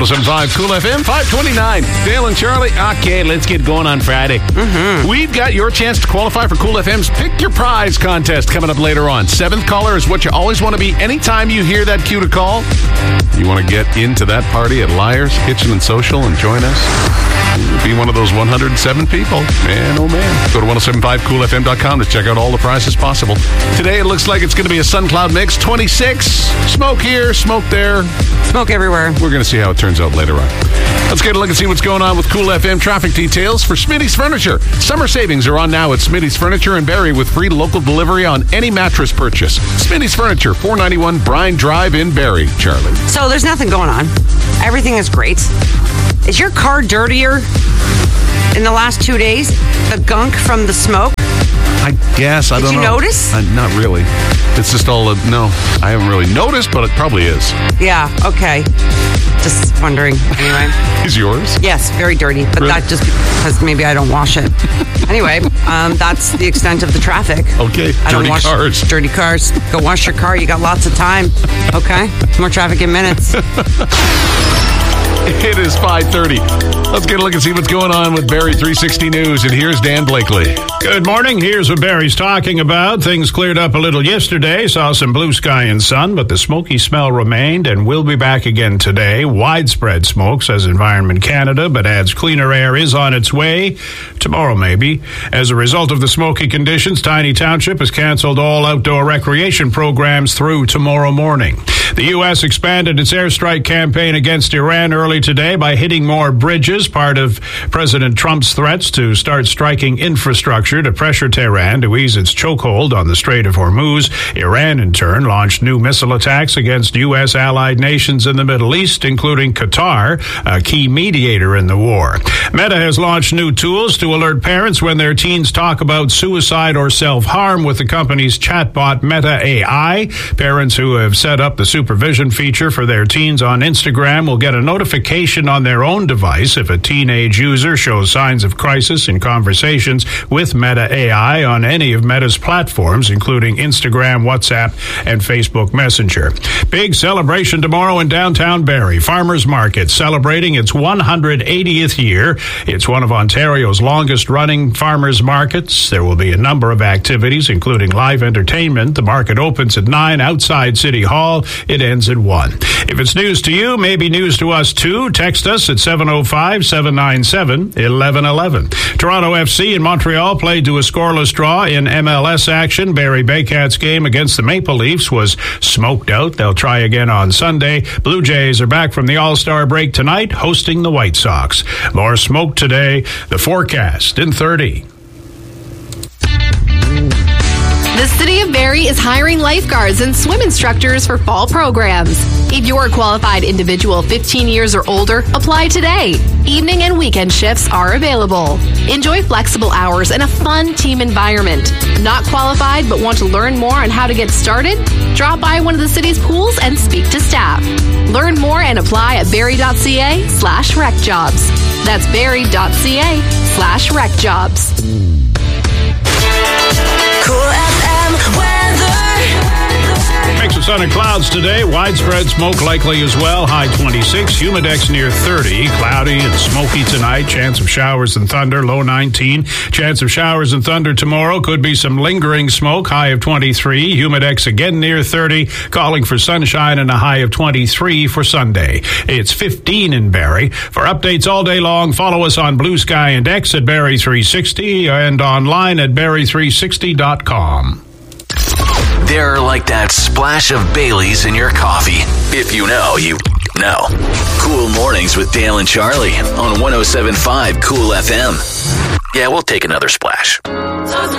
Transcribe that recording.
107.5 Cool FM, 529. Dale and Charlie. Okay, let's get going on Friday. We've got your chance to qualify for Cool FM's Pick Your Prize contest coming up later on. Seventh caller is what you always want to be anytime you hear that cue to call. You want to get into that party at Liars Kitchen and Social and join us? Be one of those 107 people. Man, oh man. Go to 1075coolfm.com to check out all the prizes possible. Today it looks like it's going to be a sun cloud mix. 26. Smoke here, smoke there. Smoke everywhere. We're going to see how it turns out later on. Let's get a look and see what's going on with Cool FM traffic details for Smitty's Furniture. Summer savings are on now at Smitty's Furniture in Barrie with free local delivery on any mattress purchase. Smitty's Furniture, 491 Brine Drive in Barrie. Charlie. So there's nothing going on. Everything is great. Is your car dirtier in the last 2 days? The gunk from the smoke? I guess. I don't know. Did you notice? Not really. It's just all... no, I haven't really noticed, but it probably is. Yeah, okay. Just wondering. Anyway. Is yours? Yes, very dirty. But Really? that just because maybe I don't wash it. Anyway, that's the extent of the traffic. Okay, I don't dirty wash cars. dirty cars. Go wash your car. You got lots of time. Okay? More traffic in minutes. It is 5:30. Let's get a look and see what's going on with Barrie 360 News. And here's Dan Blakely. Good morning. Here's what Barry's talking about. Things cleared up a little yesterday. Saw some blue sky and sun, but the smoky smell remained and will be back again today. Widespread smoke, says Environment Canada, but adds cleaner air is on its way. Tomorrow, maybe. As a result of the smoky conditions, Tiny Township has canceled all outdoor recreation programs through tomorrow morning. The U.S. expanded its airstrike campaign against Iran early today by hitting more bridges, part of President Trump's threats to start striking infrastructure to pressure Tehran to ease its chokehold on the Strait of Hormuz. Iran, in turn, launched new missile attacks against U.S. allied nations in the Middle East, including Qatar, a key mediator in the war. Meta has launched new tools to alert parents when their teens talk about suicide or self-harm with the company's chatbot Meta AI. Parents who have set up the supervision feature for their teens on Instagram will get a notification on their own device if a teenage user shows signs of crisis in conversations with Meta AI on any of Meta's platforms, including Instagram, WhatsApp, and Facebook Messenger. Big celebration tomorrow in downtown Barrie. Farmers Market celebrating its 180th year. It's one of Ontario's longest-running farmers markets. There will be a number of activities, including live entertainment. The market opens at 9 outside City Hall. It ends at 1. If it's news to you, maybe news to us too. Text us at 705-797-1111. Toronto FC and Montreal played to a scoreless draw in MLS action. Barrie Baycats game against the Maple Leafs was smoked out. They'll try again on Sunday. Blue Jays are back from the All-Star break tonight, hosting the White Sox. More smoke today. The forecast in 30. The City of Barrie is hiring lifeguards and swim instructors for fall programs. If you're a qualified individual 15 years or older, apply today. Evening and weekend shifts are available. Enjoy flexible hours and a fun team environment. Not qualified but want to learn more on how to get started? Drop by one of the city's pools and speak to staff. Learn more and apply at barrie.ca/recjobs. That's barrie.ca/recjobs. Cool FM weather. Mix of sun and clouds today. Widespread smoke likely as well. High 26. Humidex near 30. Cloudy and smoky tonight. Chance of showers and thunder. Low 19. Chance of showers and thunder tomorrow. Could be some lingering smoke. High of 23. Humidex again near 30. Calling for sunshine and a high of 23 for Sunday. It's 15 in Barrie. For updates all day long, follow us on Blue Sky and X at Barrie 360 and online at barrie360.com. They're like that splash of Baileys in your coffee. If you know, you know. Cool Mornings with Dale and Charlie on 107.5 Cool FM. Yeah, we'll take another splash.